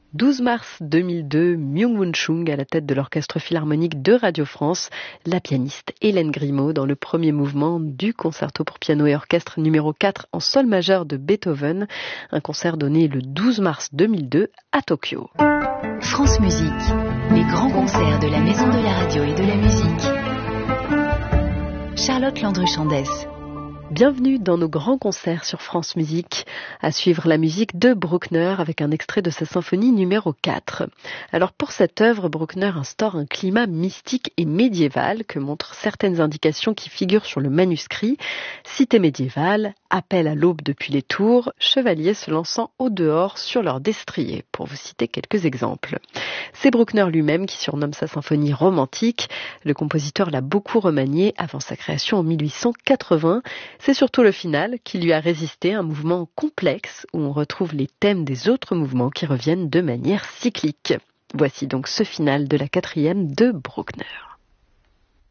12 mars 2002, Myung-Whun Chung à la tête de l'Orchestre Philharmonique de Radio France, la pianiste Hélène Grimaud dans le premier mouvement du concerto pour piano et orchestre numéro 4 en sol majeur de Beethoven, un concert donné le 12 mars 2002 à Tokyo. France Musique, les grands concerts de la Maison de la Radio et de la Musique. Charlotte Landru-Chandès. Bienvenue dans nos grands concerts sur France Musique. À suivre la musique de Bruckner avec un extrait de sa symphonie numéro 4. Alors pour cette œuvre, Bruckner instaure un climat mystique et médiéval que montrent certaines indications qui figurent sur le manuscrit. Cité médiévale, appel à l'aube depuis les tours, chevaliers se lançant au dehors sur leurs destriers, pour vous citer quelques exemples. C'est Bruckner lui-même qui surnomme sa symphonie romantique. Le compositeur l'a beaucoup remaniée avant sa création en 1880. C'est surtout le final qui lui a résisté, un mouvement complexe où on retrouve les thèmes des autres mouvements qui reviennent de manière cyclique. Voici donc ce final de la 4e de Bruckner.